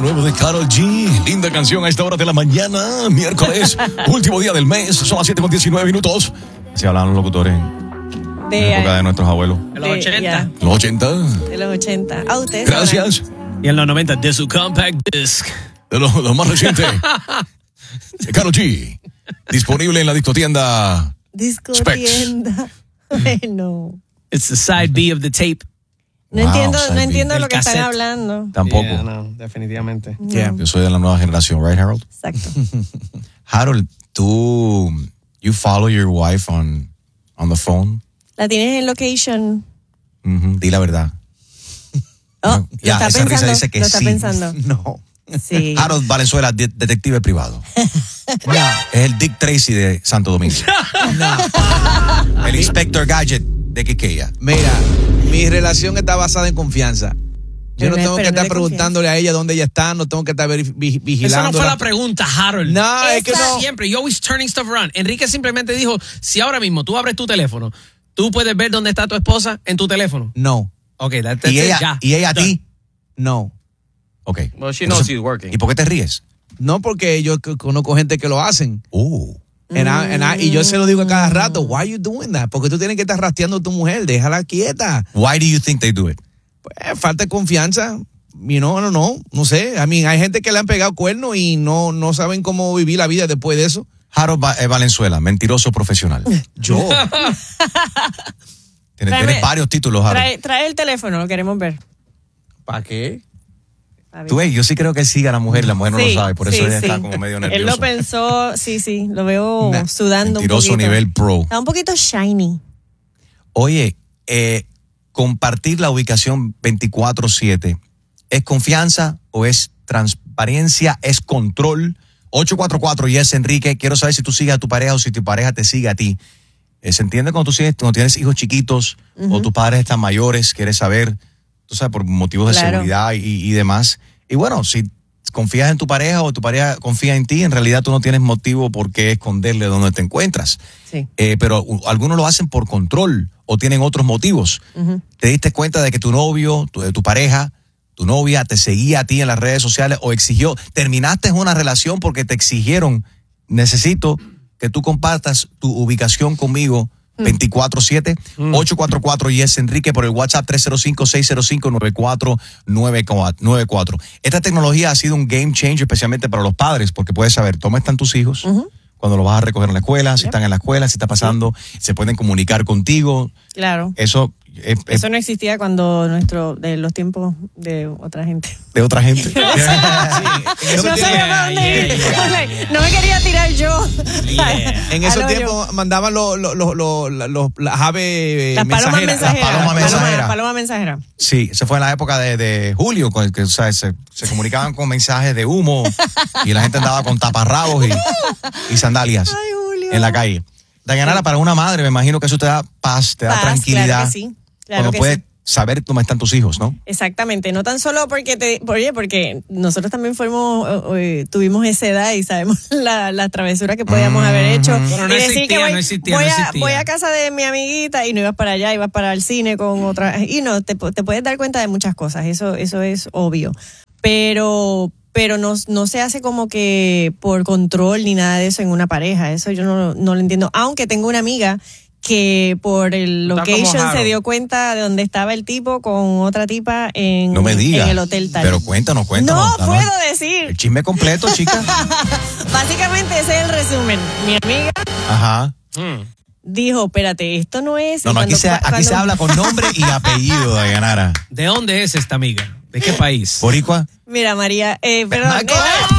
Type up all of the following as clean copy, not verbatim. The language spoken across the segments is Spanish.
nuevo de Karol G. Linda canción a esta hora de la mañana, miércoles, último día del mes, son las 7:19. Se hablaban los locutores en la época de nuestros abuelos. En los 80. Los 80. De los 80. Ah, ustedes Gracias. sabrán. Y en los 90, de su compact disc. De lo más reciente. De Karol G. Disponible en la discotienda. Discotienda. Bueno. It's the side B of the tape. No Wow, entiendo El lo que están cassette. hablando. Tampoco. Yeah, no, definitivamente. No. Yo soy de la nueva generación, right, Harold? Exacto. Harold, you follow your wife on the phone? La tienes en location. Di la verdad. Oh, No, ya, lo está esa risa pensando. dice que lo está sí. pensando. No. Sí. Harold Valenzuela, detective privado. No. Es el Dick Tracy de Santo Domingo. No. El Inspector Gadget de Quiqueya. Mira, mi relación está basada en confianza. Yo no tengo que estar preguntándole a ella dónde ella está, no tengo que estar vigilando. Esa no fue la pregunta, Harold. No, es que no. Siempre, you always turning stuff around. Enrique simplemente dijo, si ahora mismo tú abres tu teléfono, tú puedes ver dónde está tu esposa en tu teléfono. No. Ok, that's ¿Y it, ella, ya. ¿Y ella a ti? No. Ok. Well, she knows she's working. ¿Y por qué te ríes? No, porque yo conozco gente que lo hacen. Y yo se lo digo a cada rato, why are you doing that? Porque tú tienes que estar rastreando a tu mujer, déjala quieta. Why do you think they do it? Pues, falta de confianza. No sé. Hay gente que le han pegado cuernos y no saben cómo vivir la vida después de eso. Harold Valenzuela, mentiroso profesional. Yo. Tienes varios títulos, Harold. Trae el teléfono, lo queremos ver. ¿Para qué? Tú ves, yo sí creo que él sigue a la mujer y la mujer no Sí, lo sabe, por eso sí, ella sí. está como medio nervioso. Él lo pensó, sí, lo veo Nah, sudando mentiroso un poquito. nivel pro. Está un poquito shiny. Oye, compartir la ubicación 24/7, ¿es confianza o es transparencia? ¿Es control? 844 Yes Enrique, quiero saber si tú sigues a tu pareja o si tu pareja te sigue a ti. ¿Se entiende cuando cuando tienes hijos chiquitos o tus padres están mayores? ¿Quieres saber? Tú sabes, por motivos de Claro. seguridad y demás. Y bueno, si confías en tu pareja o tu pareja confía en ti, en realidad tú no tienes motivo por qué esconderle dónde te encuentras. Sí. Pero algunos lo hacen por control o tienen otros motivos. ¿Te diste cuenta de que tu novio, tu pareja, tu novia te seguía a ti en las redes sociales o exigió, terminaste una relación porque te exigieron, necesito que tú compartas tu ubicación conmigo 24/7, 844 Yes Enrique por el WhatsApp 305-605-9494. Esta tecnología ha sido un game changer especialmente para los padres porque puedes saber dónde están tus hijos, cuando los vas a recoger en la escuela, si están en la escuela, si está pasando, se pueden comunicar contigo. Claro. Eso Eso no existía cuando de los tiempos de otra gente. de otra gente. No sabía para dónde ir. No me quería tirar yo. En esos tiempos mandaban las aves Las palomas mensajeras. mensajeras. Las palomas mensajeras. Sí, se fue en la época de Julio, con el que, o sea, se comunicaban con mensajes de humo y la gente andaba con taparrabos y sandalias Ay, Julio. en la calle. Dayanara, para una madre, me imagino que eso te da paz, te da tranquilidad. Claro que sí. Claro cuando que puedes sí. saber cómo están tus hijos, ¿no? Exactamente, no tan solo porque nosotros también tuvimos esa edad y sabemos la travesura que podíamos haber hecho. Pero no Y decir existía, que no existía. voy a casa de mi amiguita y no ibas para allá, ibas para el cine con otra. Y no, te puedes dar cuenta de muchas cosas, eso es obvio. Pero no se hace como que por control ni nada de eso en una pareja, eso yo no lo entiendo. Aunque tengo una amiga que por el Está como location Harold. se dio cuenta de dónde estaba el tipo con otra tipa en, No me digas. en el hotel tal. Pero cuéntanos. No puedo El decir. chisme completo, chica. Básicamente ese es el resumen. Mi amiga Ajá. dijo, espérate, esto no es... No, Y aquí se habla con nombre y apellido, Dayanara. ¿De dónde es esta amiga? ¿De qué país? ¿Boricua? Mira, María, perdón. Marco.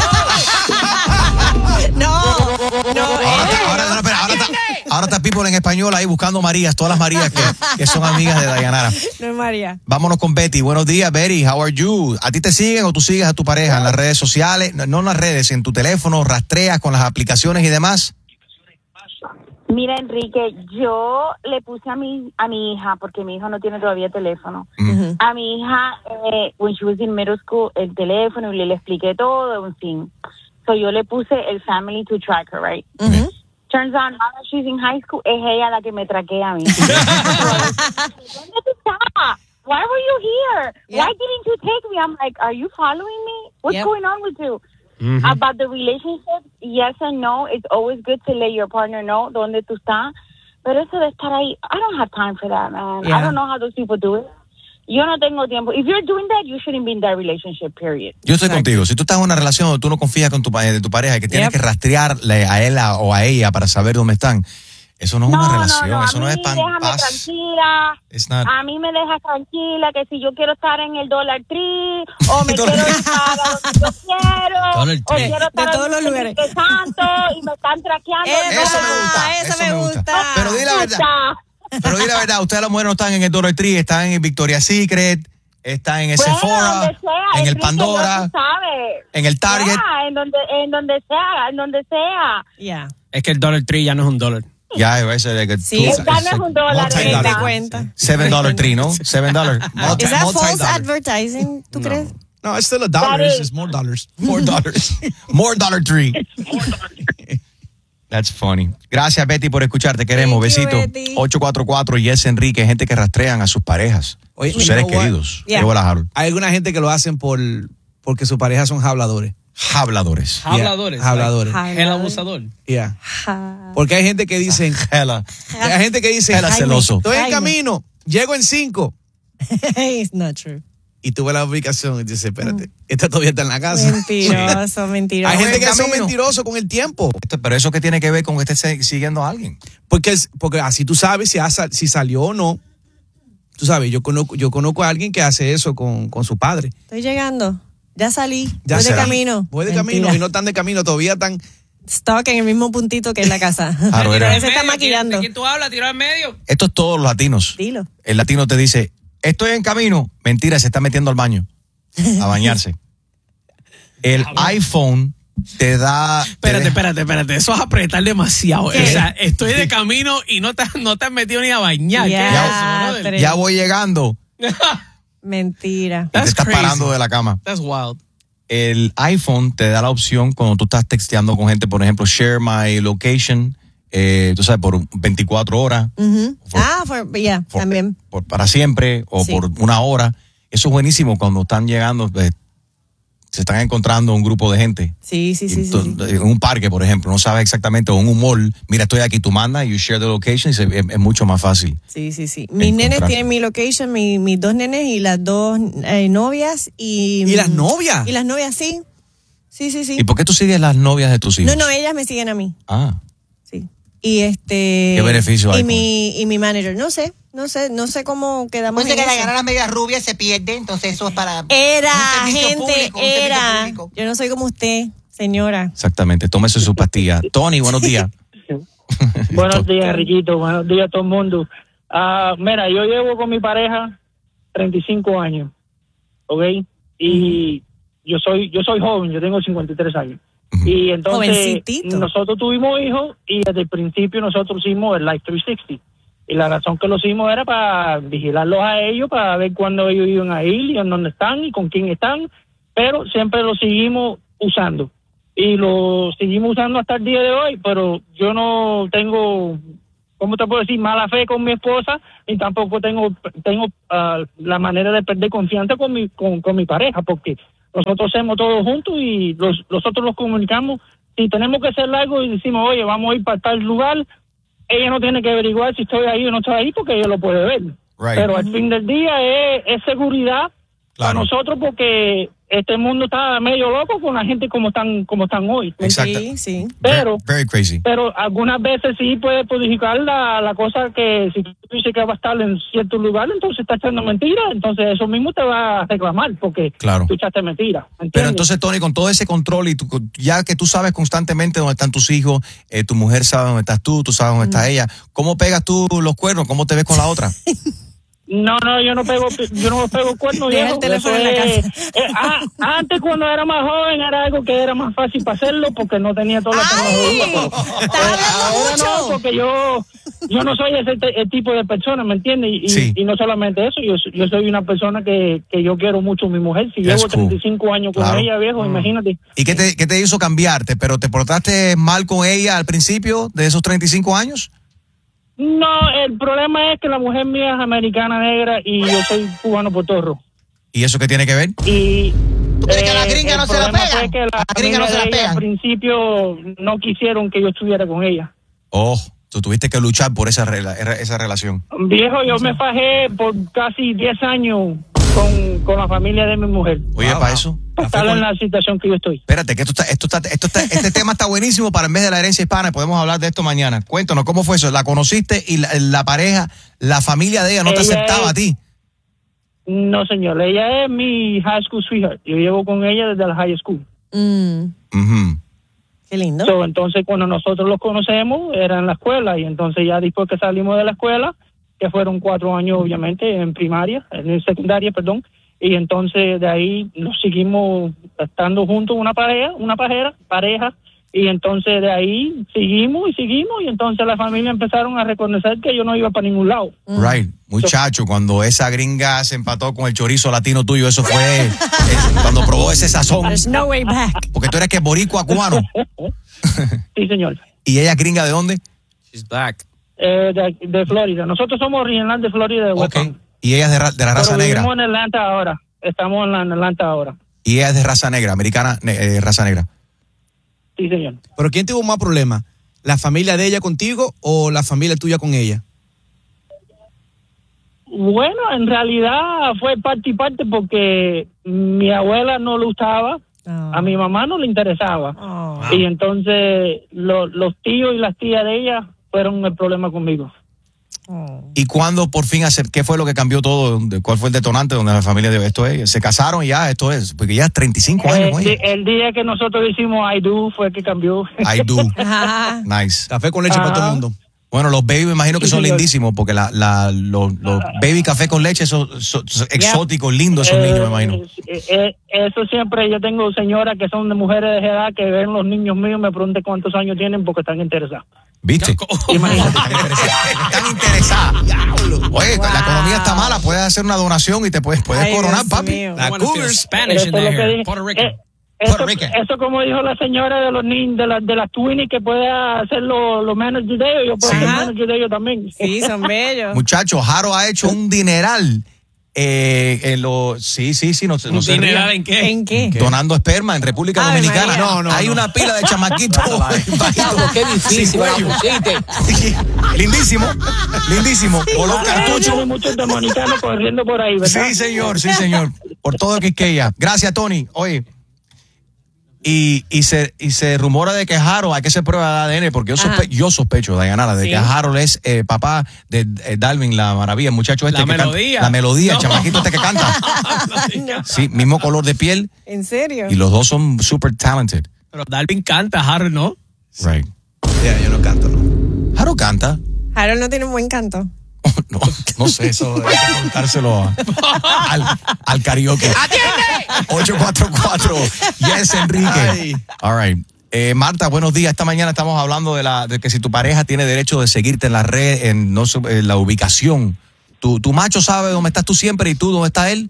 Ahora está People en español ahí buscando Marías, todas las Marías que son amigas de Dayanara. No es María. Vámonos con Betty. Buenos días, Betty. How are you? ¿A ti te siguen o tú sigues a tu pareja en las redes sociales? No en las redes, en tu teléfono, rastreas con las aplicaciones y demás. Mira, Enrique, yo le puse a mi hija, porque mi hijo no tiene todavía teléfono, a mi hija, when she was in middle school, el teléfono, y le expliqué todo, en fin. So yo le puse el family to track her, right? Turns out, now that she's in high school, es ella la que me traquea a mí. ¿Dónde tú estás? why were you here? Yeah. Why didn't you take me? I'm like, are you following me? What's Yep. going on with you? About the relationship, yes and no. It's always good to let your partner know donde tú estás. Pero eso de estar ahí, I don't have time for that, man. Yeah. I don't know how those people do it. Yo no tengo tiempo. If you're doing that, you shouldn't be in that relationship, period. Yo estoy contigo. Si tú estás en una relación donde tú no confías con de tu pareja y que tienes Yep. que rastrearle a él o a ella para saber dónde están, eso no es una relación. Eso no es déjame paz. tranquila. It's not- A mí me dejas tranquila que si yo quiero estar en el Dollar Tree o me quiero ir para donde yo quiero Dollar o Tree. quiero estar De todos los en lugares. Enrique Santo y me están traqueando. Eso me gusta. Eso me gusta. Pero di la verdad. Pero di la verdad, ustedes las mujeres no están en el Dollar Tree, están en Victoria's Secret, están en el Bueno, Sephora, donde sea, en el Enrique, Pandora, ya tú sabes. en el Target. Ya, en donde sea. Ya. Es que el Dollar Tree ya no es un dólar. Ya, ese de que Sí, tú- eso ya no es un dólar, multi-dollar. ¿verdad? Te cuenta. $7 tree, ¿no? $7. ¿Es that false multi-dollar. advertising? ¿Tú crees? No, it's still a dollars. is- It's more dollars. More dollars. More Dollar Tree. That's funny. Gracias, Betty, por escuchar. Te queremos. Thank you, Besito. Betty. 844 Yes Enrique, gente que rastrean a sus parejas, Oye, sus you seres know what? queridos. Yeah. Qué bola, Harold. Hay alguna gente que lo hacen porque sus parejas son habladores. Habladores. Habladores. Yeah, habladores. like, el abusador. Yeah. Ja. Porque hay gente que dicen, Hella. hay gente que dice, Hella celoso. estoy en Jaime. camino, llego en 5. It's not true. Y tú ves la ubicación y dices, espérate, esta todavía está en la casa. Mentiroso, mentiroso. Hay gente que en son camino. mentirosos con el tiempo. Pero eso que tiene que ver con que estés siguiendo a alguien. Porque así tú sabes si salió o no. Tú sabes, yo conozco a alguien que hace eso con su padre. Estoy llegando. Ya salí. Ya Voy de será. camino. Voy de Mentira. camino y no están de camino, todavía están. Stock en el mismo puntito que en la casa. Claro, Pero era- él se está maquillando. ¿De quién tú hablas? Tiró en medio. Esto es todos los latinos. Dilo. El latino te dice, estoy en camino. Mentira, se está metiendo al baño a bañarse. El iPhone te da... Espérate. Eso es apretar demasiado. O sea, estoy de camino y no te has metido ni a bañar. ¿Qué es Ya, eso, brother? Ya voy llegando. Mentira. Y te That's estás crazy. parando de la cama. That's wild. El iPhone te da la opción cuando tú estás texteando con gente, por ejemplo, share my location, tú sabes, por 24 horas. Ujú. For- Ya, por- también. para siempre o Sí. por una hora. Eso es buenísimo cuando están llegando, se están encontrando un grupo de gente. Sí. En un parque, por ejemplo, no sabes exactamente, o en un mall, mira, estoy aquí, tú mandas, you share the location, y es mucho más fácil. Sí. Mis nenes Encontrar. tienen mi location, mis dos nenes y las dos novias. ¿Y ¿Y las novias? Y las novias, sí. Sí. ¿Y por qué tú sigues las novias de tus hijos? No, ellas me siguen a mí. Ah, Sí. Y ¿Qué beneficio hay con y mi manager, no sé cómo quedamos Pues en que la eso. gana la media rubia se pierde, entonces eso es para Era, un servicio gente, público, un servicio era. público. Yo no soy como usted, señora. exactamente. Tómese su pastilla. Tony, buenos días. Buenos días, Riquito. Buenos días a todo el mundo. Mira, yo llevo con mi pareja 35 años, ¿ok? Y yo soy joven, yo tengo 53 años. Y entonces Jovencitito. nosotros tuvimos hijos y desde el principio nosotros hicimos el Life 360. Y la razón que lo hicimos era para vigilarlos a ellos, para ver cuándo ellos iban a ir y en dónde están y con quién están. Pero siempre lo seguimos usando. Y lo seguimos usando hasta el día de hoy, pero yo no tengo, ¿cómo te puedo decir?, mala fe con mi esposa, y tampoco tengo la manera de perder confianza con mi pareja, porque nosotros hacemos todo juntos y nosotros los comunicamos. Si tenemos que hacer algo y decimos, oye, vamos a ir para tal lugar, ella no tiene que averiguar si estoy ahí o no estoy ahí, porque ella lo puede ver. Right. Pero al fin del día es seguridad para Claro. nosotros, porque este mundo está medio loco con la gente como están hoy. Exacto. Sí. Pero Very crazy. pero algunas veces sí puede perjudicar la cosa, que si tú dices que va a estar en cierto lugar, entonces está echando mentiras, entonces eso mismo te va a reclamar porque Claro. tú echaste mentiras. Pero ¿entiendes? entonces, Tony, con todo ese control y ya que tú sabes constantemente dónde están tus hijos, tu mujer sabe dónde estás tú sabes dónde está ella, ¿cómo pegas tú los cuernos? ¿Cómo te ves con la otra? No, yo no pego cuernos. Deja viejo. el teléfono Eso en la es- antes, cuando era más joven, era algo que era más fácil para hacerlo porque no tenía toda la tecnología. ¡Ay! pero- ¡Estás hablando ahora mucho! no, porque yo no soy el tipo de persona, ¿me entiendes? Sí. Y no solamente eso, yo soy una persona que yo quiero mucho a mi mujer. Si That's llevo cool. 35 años con Claro. ella, viejo, imagínate. ¿Y qué te hizo cambiarte? ¿Pero te portaste mal con ella al principio de esos 35 años? No, el problema es que la mujer mía es americana negra y yo soy cubano potorro. ¿Y eso qué tiene que ver? Y ¿Tú crees que la gringa no se la problema pegan? fue que La gringa no se la familia de ella pegan. al principio no quisieron que yo estuviera con ella. Oh, tú tuviste que luchar por esa relación. Viejo, yo me fajé por casi 10 años con la familia de mi mujer. Oye, para eso. Para estar en la situación que yo estoy. Espérate, que este tema está buenísimo para el mes de la herencia hispana. Podemos hablar de esto mañana. Cuéntanos, ¿cómo fue eso? ¿La conociste y la pareja, la familia de ella no te Ella aceptaba a ti? No, señor. Ella es mi high school sweetheart. Yo llevo con ella desde la high school. Ujú. Qué lindo. So, entonces, cuando nosotros los conocemos, era en la escuela. Y entonces, ya después que salimos de la escuela, que fueron 4 años, obviamente, en secundaria, perdón. Y entonces, de ahí nos seguimos estando juntos, una pareja. Y entonces, de ahí seguimos. Y entonces, la familia empezaron a reconocer que yo no iba para ningún lado. Right. Muchacho, cuando esa gringa se empató con el chorizo latino tuyo, eso fue cuando probó ese sazón. There's no way back. Porque tú eres que boricua cubano. Sí, señor. ¿Y ella gringa de dónde? She's black. De Florida. Nosotros somos originales de Florida, de West Palm. Y ella es de la raza Pero negra. vivimos en Atlanta ahora. Estamos en Atlanta ahora. Y ella es de raza negra, americana, raza negra. Sí, señor. ¿Pero quién tuvo más problemas? ¿La familia de ella contigo o la familia tuya con ella? Bueno, en realidad fue parte y parte porque mi abuela no le gustaba, a mi mamá no le interesaba. Y entonces los tíos y las tías de ella fueron el problema conmigo. ¿Y cuándo por fin qué fue lo que cambió todo? ¿Cuál fue el detonante donde la familia de esto es? Se casaron y ya, esto es, porque ya es 35 años. El día que nosotros hicimos I Do fue que cambió. I do. Nice. Café con leche para todo el mundo. Bueno, los baby me imagino que son lindísimos porque los baby café con leche son exóticos, lindos esos niños, me imagino. Eso siempre, yo tengo señoras que son de mujeres de edad que ven los niños míos, me preguntan cuántos años tienen porque están interesados. ¿Viste? Están interesadas. Oye, la economía está mala, puedes hacer una donación y te puedes coronar, papi. La Cougars. Spanish in there. Puerto Rican. Eso como dijo la señora de los niños, de las Twinnies, que puede hacer los managers de ellos, yo puedo ser manager de ellos también. Sí, son bellos. Muchachos, Jaro ha hecho un dineral. No sé. ¿Dineral en qué? ¿En qué? Donando esperma en República Dominicana. María. Hay una pila de chamaquitos. Qué difícil. Lindísimo. O los cartuchos. Hay muchos dominicanos corriendo por ahí, ¿verdad? Sí, señor. Por todo Quisqueya. Gracias, Tony. Oye. Y se rumora de que Harold, hay que hacer prueba de ADN, porque yo sospecho, Dayanara, de que Harold es papá de Darwin, la maravilla, el muchacho este que melodía. canta. La melodía, el chamaquito este que canta. Sí, mismo color de piel. ¿En serio? Y los dos son super talented. Pero Darwin canta, Harold no. Right. Yo no canto, ¿no? Harold canta. Harold no tiene un buen canto. No sé, eso hay que preguntárselo al karaoke. ¡Atiende! 844 Yes, Enrique. Ay. All right. Marta, buenos días. Esta mañana estamos hablando de que si tu pareja tiene derecho de seguirte en la red, en la ubicación. ¿Tu macho sabe dónde estás tú siempre y tú dónde está él?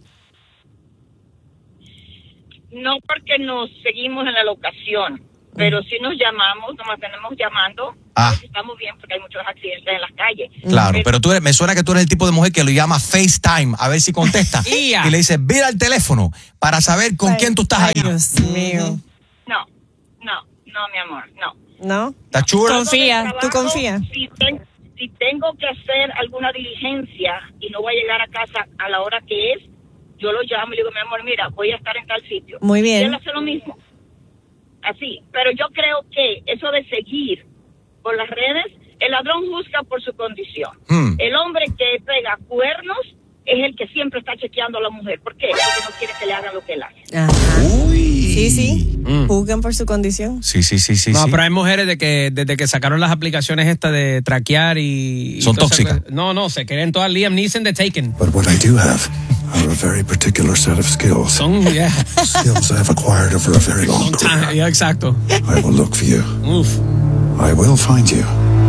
No, porque nos seguimos en la locación, pero si nos llamamos, nos mantenemos llamando. Estamos bien porque hay muchos accidentes en las calles. Claro, pero me suena que tú eres el tipo de mujer que lo llama FaceTime a ver si contesta. Y le dice, mira el teléfono para saber con quién tú estás ahí. Dios mío. No, mi amor, no. ¿No? ¿Estás chula? Confía, tú confías. Si tengo que hacer alguna diligencia y no voy a llegar a casa a la hora que es, yo lo llamo y le digo, mi amor, mira, voy a estar en tal sitio. Muy bien. Y él hace lo mismo. Así, pero yo creo que eso de seguir por las redes, el ladrón juzga por su condición. El hombre que pega cuernos es el que siempre está chequeando a la mujer. ¿Por qué? Porque no quiere que le hagan lo que él hace. Ajá. Uy. Sí. Juzgan por su condición. Sí. No, pero hay mujeres desde que sacaron las aplicaciones estas de traquear y son tóxicas. No, se creen todas Liam Neeson de Taken. But what I do have are a very particular set of skills. Skills I have acquired over a very long career. Yeah, exacto. I will look for you. Uf. I will find you.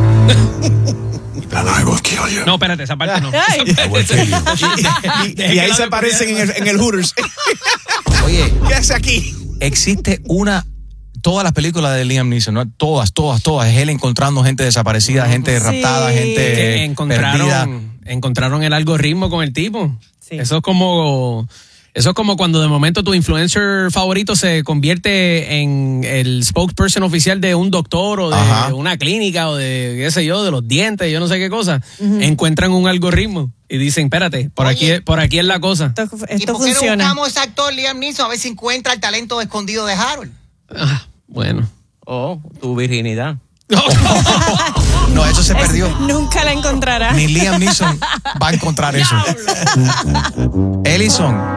And I will kill you. No, espérate, esa parte no. I will kill you. Y ahí se aparecen en el Hooters. Oye, ¿Qué hace aquí? existe una todas las películas de Liam Neeson, ¿no? Todas. Es él encontrando gente desaparecida, gente raptada, gente Que perdida. encontraron el algoritmo con el tipo. Sí. Eso es como cuando de momento tu influencer favorito se convierte en el spokesperson oficial de un doctor o de Ajá. una clínica o de, qué sé yo, de los dientes, yo no sé qué cosa. Encuentran un algoritmo y dicen, espérate, por Oye. aquí es la cosa. Esto ¿Y por qué no funciona. buscamos a ese actor Liam Neeson a ver si encuentra el talento escondido de Harold? Ah, bueno. Oh, tu virginidad. No, eso se perdió. Nunca la encontrará. Ni Liam Neeson va a encontrar eso. Ellison.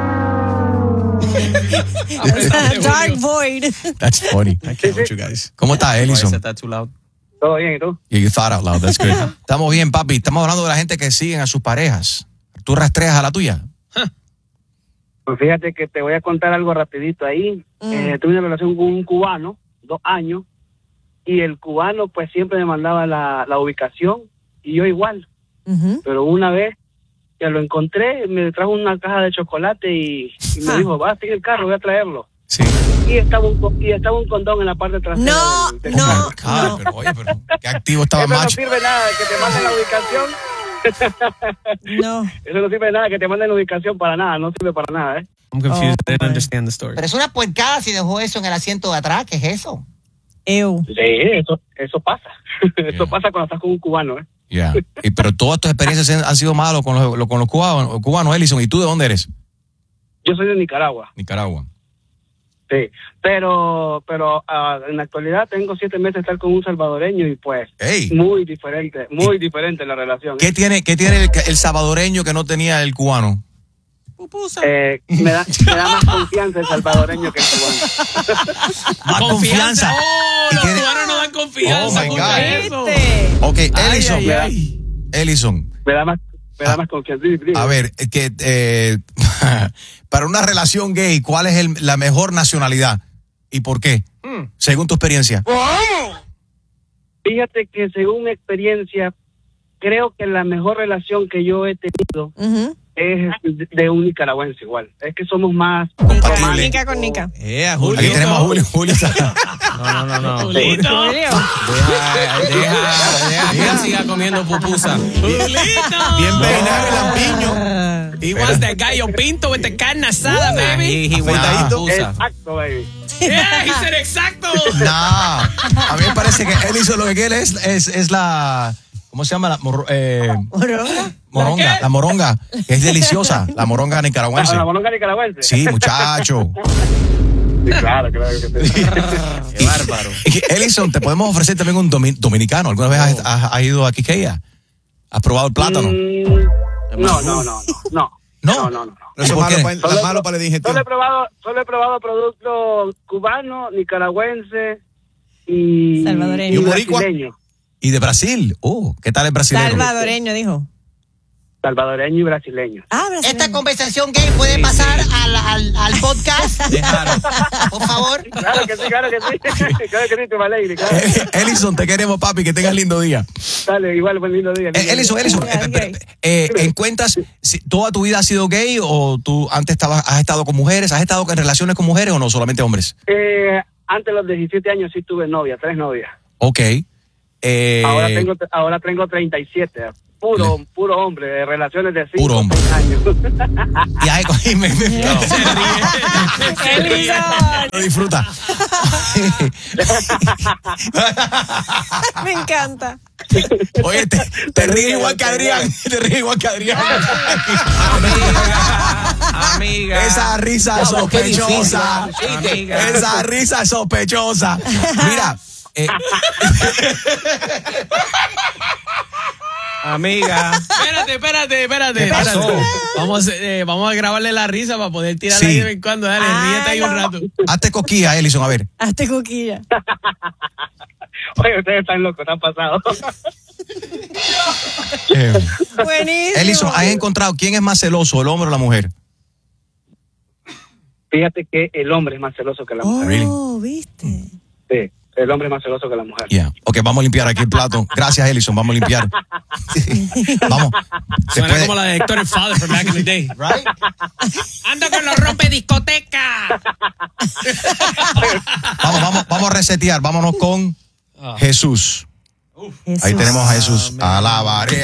Dark Void. That's funny. I can't with you guys. ¿Cómo está, Ellison? Why is that too loud? Todo bien, ¿y tú? You thought out loud, that's good. Estamos bien, papi. Estamos hablando de la gente que siguen a sus parejas. ¿Tú rastreas a la tuya? Pues fíjate que te voy a contar algo rapidito ahí. Tuve una relación con un cubano, 2 años, y el cubano pues siempre me mandaba la ubicación, y yo igual. Pero una vez que lo encontré, me trajo una caja de chocolate y me dijo, va, sigue el carro, voy a traerlo. Sí. Y estaba un condón en la parte trasera. No, del no. carro. Claro, pero oye, pero qué activo estaba Eso no macho. sirve nada, que te manden la ubicación. No. Eso no sirve de nada, que te manden la ubicación para nada, no sirve para nada, ¿eh? I'm confused. I didn't my. understand the story. Pero es una puercada si dejó eso en el asiento de atrás. ¿Qué es eso? Ew. Sí, eso pasa. Eso pasa cuando estás con un cubano, ¿eh? Yeah. Pero todas tus experiencias han sido malas con los cubanos, Ellison. ¿Y tú de dónde eres? Yo soy de Nicaragua. Nicaragua. Sí, pero en la actualidad tengo 7 meses de estar con un salvadoreño y pues Hey. muy diferente la relación. ¿Qué tiene el salvadoreño que no tenía el cubano? Me da más confianza el salvadoreño que el cubano. Más confianza. Oh, Y los tiene- cubanos no dan confianza. Oh, my con God. eso. ¿Viste? Ok, Ellison. Ay, ay, Ellison. Me da más confianza. Sí, sí. A ver, para una relación gay, ¿cuál es la mejor nacionalidad? ¿Y por qué? Según tu experiencia. Fíjate que según mi experiencia, creo que la mejor relación que yo he tenido es de un nicaragüense igual. Es que somos más Compatible. Nica con Nica. Julio. Aquí tenemos a Julio. Julio está- No. Julito. Julio. Deja que él siga comiendo pupusa. Julito. Bien peinado el lampiño. He wants that gallo pinto with the carne asada, baby. He went Nah. pupusa. exacto, baby. Yeah, he said exacto. No, a mí me parece que Ellison lo que quiere es la... ¿Cómo se llama? ¿Moronga? La moronga, que es deliciosa. La moronga nicaragüense. La moronga nicaragüense. Sí, muchacho. Sí, claro que sí. Qué bárbaro. Ellison, te podemos ofrecer también un dominicano. ¿Alguna vez has ido a Quiqueya? ¿Has probado el plátano? No. ¿No? Eso ¿Por qué? es malo para la digestión. Solo he probado productos cubanos, nicaragüenses y Salvadoreño. ¿Y un boricua? brasileños. ¿Y de Brasil? ¿Qué tal el brasileño? Salvadoreño, dijo. Salvadoreño y brasileño. Brasileño. Esta conversación gay puede pasar al podcast. Por favor. Claro que sí. Claro que sí, tu alegre, claro. Ellison, te queremos, papi, que tengas lindo día. Dale, igual, buen lindo día. Ellison, ¿en cuentas, toda tu vida has sido gay o tú antes has estado con mujeres? ¿Has estado en relaciones con mujeres o no, solamente hombres? Antes de los 17 años sí tuve novia, 3 novias. Ok. Ahora tengo 37. Puro hombre, de relaciones de 5 Puro hombre. años. Y lo disfruta. Me encanta. Oye, te ríes igual que Adrián. Amiga. Esa risa Diablo, qué sospechosa. difícil, Amiga. Esa risa sospechosa. Mira. Amiga. Espérate. ¿Qué pasó? Vamos a grabarle la risa para poder tirarla Sí. ahí de vez en cuando. Dale, ríete ahí un no. rato. Hazte coquilla, Ellison, a ver. Hazte coquilla. Oye, ustedes están locos, están pasados. Buenísimo. Ellison, ¿has encontrado quién es más celoso, el hombre o la mujer? Fíjate que el hombre es más celoso que la mujer. Oh, ¿viste? Sí, el hombre es más celoso que la mujer. Yeah. Ok, vamos a limpiar aquí el plato. Gracias, Ellison, vamos a limpiar. Vamos. Suena como la de Héctor el Father from back in the day. Right? Ando con los rompe discoteca. Vamos a resetear. Vámonos con Jesús. Ahí tenemos a Jesús. Alabaré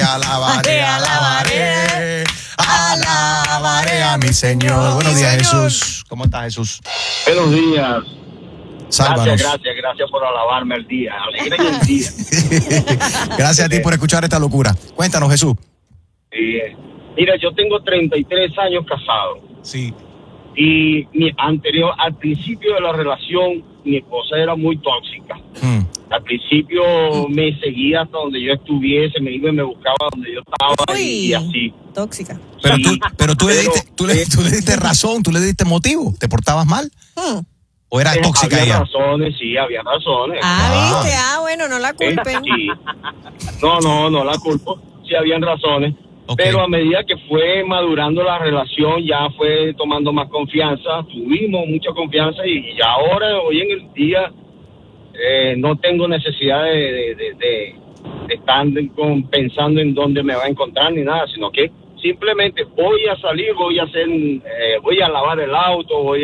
a mi Señor. Buenos días, Jesús. ¿Cómo está, Jesús? Buenos días. Sálvanos. Gracias por alabarme el día. Alegre el día. Gracias a ti por escuchar esta locura. Cuéntanos, Jesús. Mira, yo tengo 33 años casado. Sí. Y al principio de la relación, mi esposa era muy tóxica. Al principio me seguía hasta donde yo estuviese, me iba y me buscaba donde yo estaba y así. Tóxica. Pero tú le diste razón, tú le diste motivo. ¿Te portabas mal? ¿O era tóxica había ella? Razones, sí, había razones. ¿Viste? Bueno, no la culpen. Sí. No la culpo. Sí, habían razones. Okay. Pero a medida que fue madurando la relación, ya fue tomando más confianza. Tuvimos mucha confianza y ya ahora, hoy en el día, no tengo necesidad de estar pensando en dónde me va a encontrar ni nada, sino que simplemente voy a salir, voy a lavar el auto,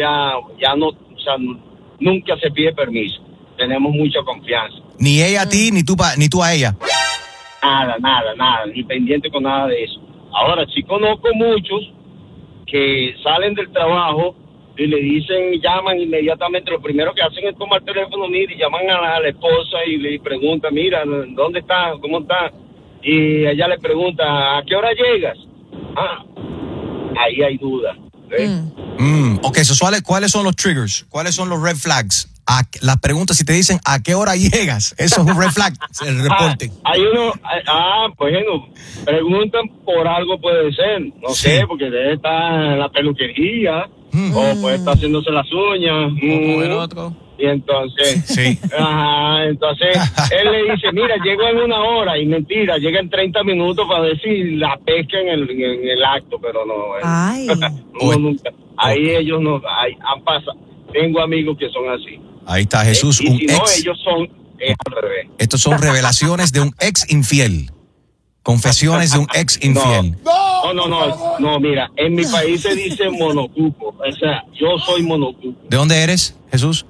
nunca se pide permiso. Tenemos mucha confianza. Ni ella a ti, ni tú a ella. Nada, ni pendiente con nada de eso. Ahora, sí conozco muchos que salen del trabajo y le dicen, llaman inmediatamente, lo primero que hacen es tomar el teléfono, mira, y llaman a la esposa y le preguntan, mira, ¿dónde está? ¿Cómo está? Y ella le pregunta, ¿a qué hora llegas? Ahí hay duda. Ok, ¿cuáles son los triggers? ¿Cuáles son los red flags? Las preguntas, si te dicen ¿a qué hora llegas? Eso es un red flag, el reporte. Hay uno, bueno, preguntan por algo, puede ser, no sé, porque debe estar en la peluquería, o puede estar haciéndose las uñas, o el otro. Y entonces, sí. Entonces él le dice, mira, llego en 1 hora, y mentira, llega en 30 minutos para ver si la pesca en el acto, pero no, nunca. Ahí ellos no, han pasado. Tengo amigos que son así. Ahí está Jesús, y si no, ellos son al revés. Estos son revelaciones de un ex infiel. Confesiones de un ex infiel. No, mira, en mi país se dice monocuco. O sea, yo soy monocuco. ¿De dónde eres, Jesús?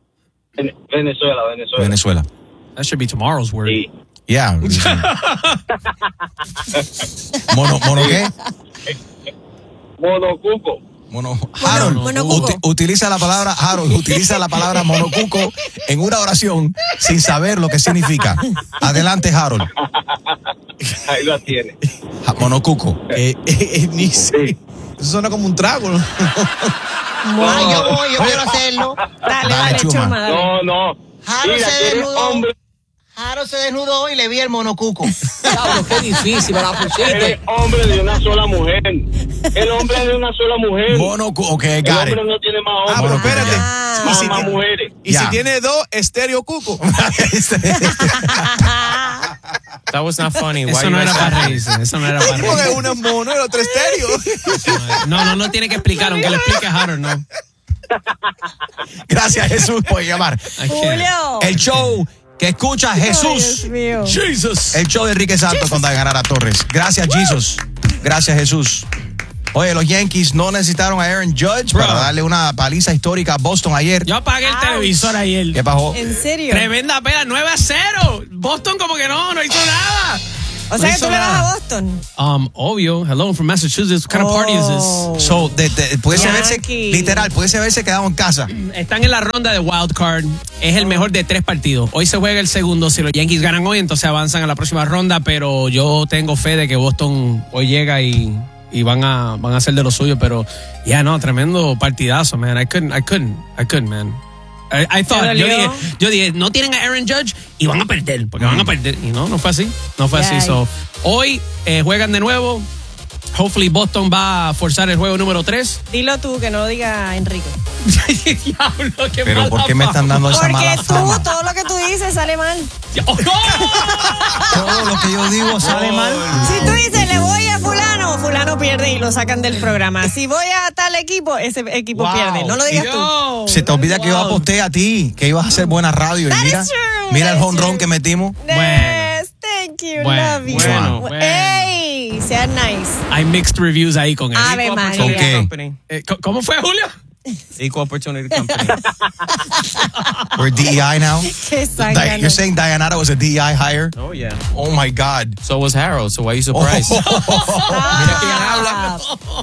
Venezuela. That should be tomorrow's word. Sí. Yeah. ¿Mono qué? Monocuco. Harold utiliza la palabra monocuco en una oración sin saber lo que significa. Adelante, Harold. Ahí la tiene. Monocuco. Eso suena como un trago, ¿no? Yo quiero hacerlo. Dale, Chuma, dale. No. Harold se desnudó y le vi el monocuco. Diablo, qué difícil, me la pusiste. Eres hombre de una sola mujer. El hombre de una sola mujer. Monocuco, okay, el hombre no tiene más hombres. Pero espérate. Más mujeres. Y si tiene 2, estéreo cuco. That was not funny. Eso no era para reírse. Porque uno es mono y el otro estéreo. No tiene que explicar, aunque le explique a Harold, no. Gracias, Jesús, por llamar. Julio. El show que escucha Jesús. Jesus. El show de Enrique Santos con Dayanara Torres. Gracias, Jesus. Gracias, Jesús. Oye, los Yankees no necesitaron a Aaron Judge para darle una paliza histórica a Boston ayer. Yo apagué el televisor ayer. ¿Qué pasó? ¿En serio? Tremenda pena, 9-0. Boston como que no hizo nada. O sea que tú le vas a Boston. Obvio. Hello, from Massachusetts. What kind of party is this? So, pudiese haberse quedado en casa. Están en la ronda de wild card. Es el mejor de 3 partidos. Hoy se juega el segundo. Si los Yankees ganan hoy, entonces avanzan a la próxima ronda. Pero yo tengo fe de que Boston hoy llega y van a hacer de lo suyo. Pero tremendo partidazo, man. I couldn't, man. I thought, yo dije, no tienen a Aaron Judge y van a perder, porque van a perder. Y no fue así. So, hoy juegan de nuevo. Hopefully Boston va a forzar el juego número 3. Dilo tú, que no lo diga Enrique. Diablo, qué pero mala ¿por qué me están dando esa mala fama? Porque todo lo que tú dices sale mal. Todo lo que yo digo sale mal. Si tú dices, le voy a fulano pierde y lo sacan del programa. Si voy a tal equipo, ese equipo pierde. No lo digas tú. Se te olvida que yo aposté a ti, que ibas a hacer buena radio. Y mira el jonrón que metimos. Bueno. Thank you, Bueno, love you. bueno. ¡Ey! Sean nice. Hay mixed reviews ahí con él. Ave María. ¿Con qué? Company. ¿Cómo fue, Julio? Equal Opportunity Company. We're DEI now. Qué zángano. You're saying Dayanara was a DEI hire? Oh, yeah. Oh, my God. So was Harold, so why are you surprised? Mira quién habla.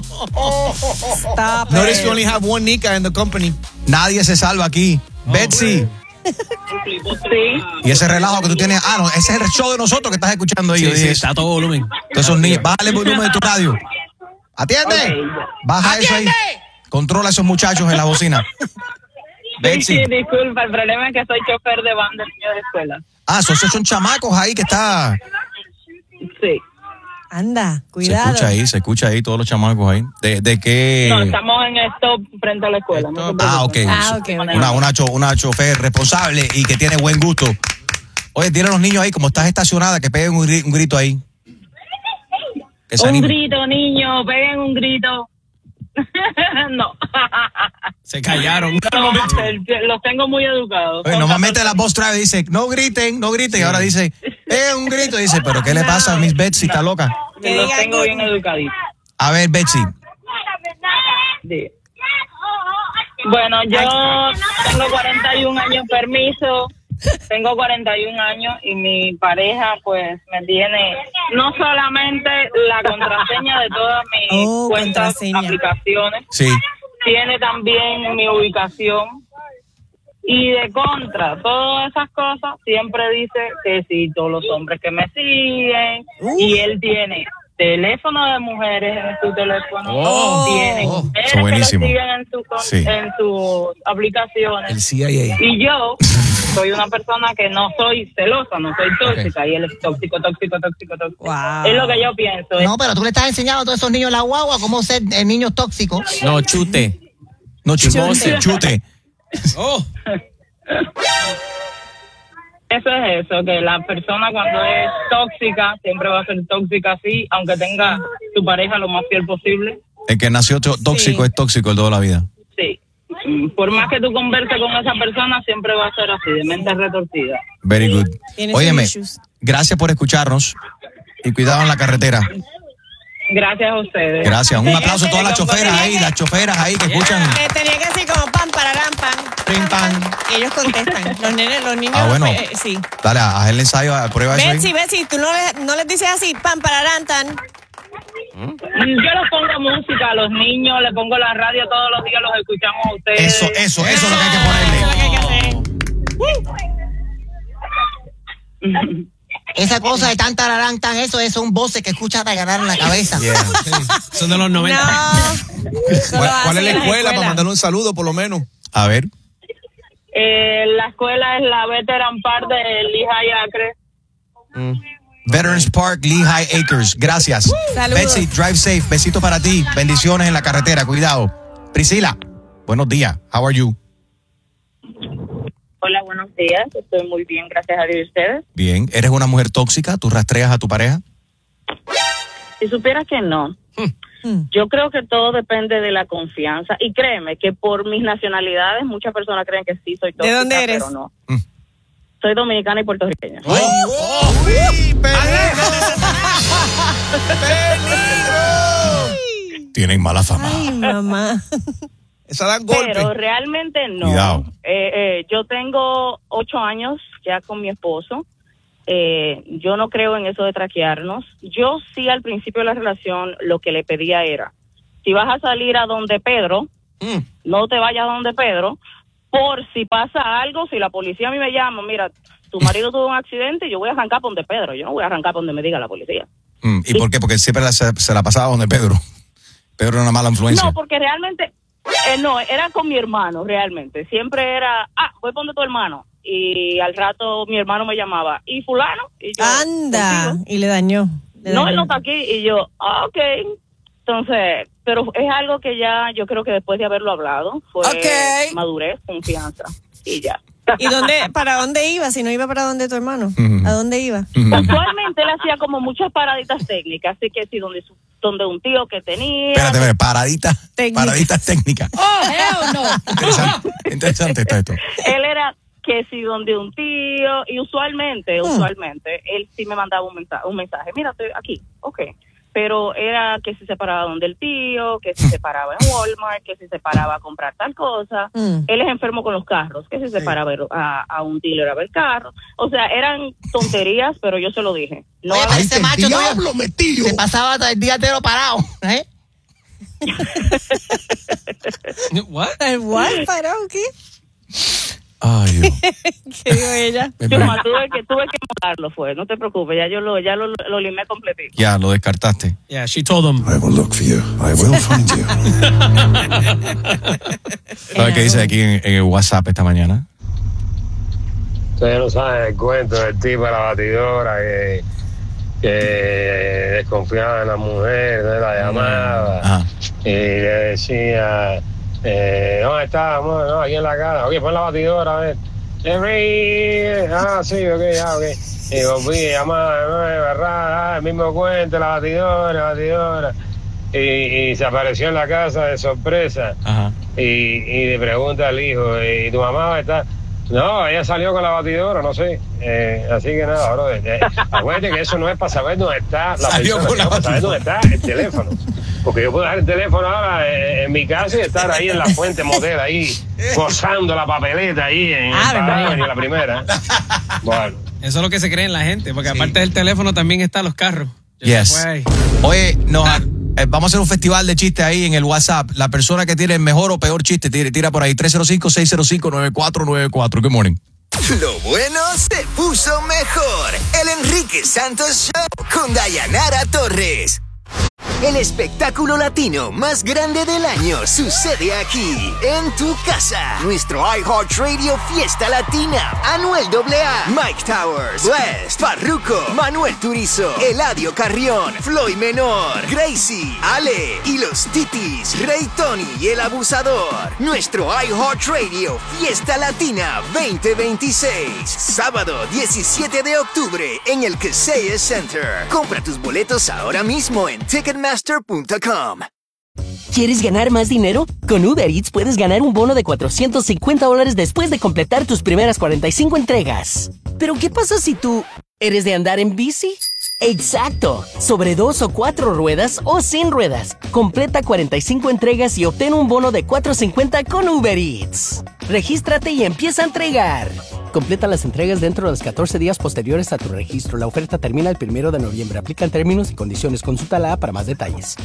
Stop Notice it. you only have one Nika in the company. Nadie se salva aquí. Betsy. Sí. Y ese relajo que tú tienes. Ah, no, ese es el show de nosotros que estás escuchando ahí. Sí, Yo sí, dije, está a todo volumen. todos esos niños. Bájale el volumen de tu radio. ¡Atiende! Baja eso ahí. Controla a esos muchachos en la bocina. Betsy. Sí, disculpa, el problema es que soy chofer de van de niños de escuela. Ah, esos son chamacos ahí que está. Sí. Anda, Se cuidado. escucha ahí todos los chamacos ahí. ¿De qué? No, estamos en stop frente a la escuela. No se Ah, preocupen. ok. Una chofer responsable y que tiene buen gusto. Oye, dile a los niños ahí, como estás estacionada, que peguen un grito ahí. Que se Un animen. grito, niño, peguen un grito. No. Se callaron. No, los tengo muy educados. Oye, normalmente la voz trae dice, no griten. Y ahora dice, un grito. Dice, pero ¿qué le pasa a Miss Betsy? ¿Está loca? Los tengo bien educaditos. A ver, Betsy. Sí. Bueno, yo tengo 41 años, permiso. Tengo 41 años y mi pareja pues me tiene no solamente la contraseña de todas mis cuentas, aplicaciones, sí, tiene también mi ubicación y de contra, todas esas cosas, siempre dice que sí, todos los hombres que me siguen y él tiene teléfono de mujeres en su teléfono, tiene mujeres que lo buenísimo. siguen en sus aplicaciones. El CIA. Y yo soy una persona que no soy celosa, no soy tóxica, y él es tóxico. Wow. Es lo que yo pienso. No, pero tú le estás enseñando a todos esos niños la guagua cómo ser niños tóxicos. No, chute. No, chute. Oh. Eso es eso, que la persona cuando es tóxica siempre va a ser tóxica así, aunque tenga su pareja lo más fiel posible. El que nació tóxico es tóxico el toda la vida. Sí. Por más que tú converses con esa persona, siempre va a ser así, de mente retorcida. Very good. Óyeme, issues. gracias por escucharnos y cuidado en la carretera. Gracias a ustedes. Gracias. Un aplauso a todas las choferas ahí que escuchan. Tenía que decir como pam, pararán, pam. Pim, pam. Y ellos contestan. Los niños. Ah, bueno. Sí. Dale, haz el ensayo, prueba eso ahí. Betsy, tú no les dices así, pam, pararán, tan. Yo les pongo música a los niños, les pongo la radio todos los días, los escuchamos a ustedes. Eso es lo que hay que ponerle. Esa cosa de tan tararán, tan eso, son voces que escuchas de ganar en la cabeza. Yeah. Son de los 90. ¿Cuál es la escuela para mandarle un saludo, por lo menos? A ver. La escuela es la Veteran Park de Lehigh Acre. Veterans Park, Lehigh Acres. Gracias. Saludos. Betsy, drive safe. Besito para ti. Bendiciones en la carretera. Cuidado. Priscila, buenos días. How are you? Hola, buenos días. Estoy muy bien, gracias a Dios. ¿Y ustedes? Bien. ¿Eres una mujer tóxica? ¿Tú rastreas a tu pareja? Si supieras que no. Yo creo que todo depende de la confianza. Y créeme que por mis nacionalidades, muchas personas creen que sí soy tóxica. ¿De dónde eres? Pero no. Soy dominicana y puertorriqueña. Tienen mala fama. Ay, mamá. Esa dan golpe. Pero realmente no. Cuidado. Yo tengo 8 años ya con mi esposo. Yo no creo en eso de traquearnos. Yo sí al principio de la relación lo que le pedía era, si vas a salir a donde Pedro, no te vayas a donde Pedro, por si pasa algo, si la policía a mí me llama, mira, tu marido tuvo un accidente, yo voy a arrancar por donde Pedro, yo no voy a arrancar por donde me diga la policía. ¿Y por qué? Porque siempre se la pasaba donde Pedro. Pedro era una mala influencia. No, porque realmente, no, era con mi hermano, realmente. Siempre era, voy por donde tu hermano. Y al rato mi hermano me llamaba, ¿y fulano? Y yo, Anda. ¿contigo? Y le dañó. No, él no está aquí. Y yo, ok. Entonces, pero es algo que ya, yo creo que después de haberlo hablado, fue madurez, confianza. Y ya. ¿Y para dónde iba? Si no iba para donde tu hermano, ¿a dónde iba? Usualmente él hacía como muchas paraditas técnicas, así que sí, donde un tío que tenía. Espérate, paraditas técnicas. Oh, hell no. Interesante está esto. Él era que si donde un tío, y usualmente, él sí me mandaba un mensaje, mira, estoy aquí, okay. Pero era que si se paraba donde el tío, que si se paraba en Walmart, que si se paraba a comprar tal cosa. Él es enfermo con los carros, que si se paraba a un dealer a ver carros. O sea, eran tonterías, pero yo se lo dije. No, oye, ese macho se pasaba todo el día entero parado, ¿eh? What? ¿El what? ¿Parado qué? Ay, Dios. ¿Qué dijo ella? Chuma, tuve que montarlo, no te preocupes, ya lo limé completito. Ya, lo descartaste. Yeah, she told him. I will look for you. I will find you. ¿Sabes qué dice aquí en el WhatsApp esta mañana? Ustedes no saben el cuento del tipo de la batidora que desconfiaba en la mujer, de la llamaba y le decía... ¿dónde está, amor? No, aquí en la casa. Ok, pon la batidora, a ver. Sí, ok, ya, ok. Y volví a llamar, ¿verdad? El mismo cuento, la batidora. Y se apareció en la casa de sorpresa. Ajá. Y le pregunta al hijo, ¿y tu mamá dónde está? No, ella salió con la batidora, no sé. Así que nada, bro. Acuérdate que eso no es para saber dónde está la persona, para saber dónde está el teléfono. Porque yo puedo dejar el teléfono ahora en mi casa y estar ahí en la fuente modelo, ahí, gozando la papeleta ahí en la primera. Bueno. Eso es lo que se cree en la gente, porque aparte del teléfono también están los carros. Yes. Oye, vamos a hacer un festival de chistes ahí en el WhatsApp. La persona que tiene el mejor o peor chiste, tira por ahí 305-605-9494. Good morning. Lo bueno se puso mejor. El Enrique Santos Show con Dayanara Torres. El espectáculo latino más grande del año sucede aquí, en tu casa. Nuestro iHeartRadio Fiesta Latina. Anuel AA, Mike Towers, West, Farruko, Manuel Turizo, Eladio Carrión, Floyd Menor, Gracie, Ale y los Titis, Rey Tony y El Abusador. Nuestro iHeartRadio Fiesta Latina 2026. Sábado 17 de octubre en el Kaseya Center. Compra tus boletos ahora mismo en Ticketmaster.com. ¿Quieres ganar más dinero? Con Uber Eats puedes ganar un bono de $450 después de completar tus primeras 45 entregas. ¿Pero qué pasa si tú eres de andar en bici? ¡Exacto! Sobre 2 o 4 ruedas o sin ruedas. Completa 45 entregas y obtén un bono de $450 con Uber Eats. Regístrate y empieza a entregar. Completa las entregas dentro de los 14 días posteriores a tu registro. La oferta termina el 1 de noviembre. Aplican términos y condiciones. Consulta la app para más detalles.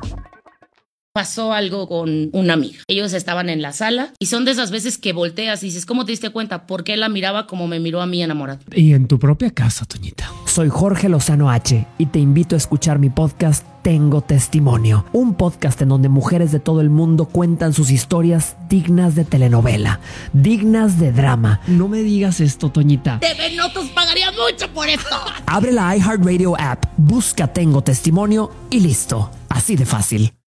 Pasó algo con una amiga. Ellos estaban en la sala y son de esas veces que volteas y dices, ¿cómo te diste cuenta? ¿Por qué la miraba como me miró a mí enamorada? Y en tu propia casa, Toñita. Soy Jorge Lozano H y te invito a escuchar mi podcast Tengo Testimonio, un podcast en donde mujeres de todo el mundo cuentan sus historias dignas de telenovela, dignas de drama. No me digas esto, Toñita. TV Notas pagaría mucho por esto. Abre la iHeartRadio app, busca Tengo Testimonio y listo. Así de fácil.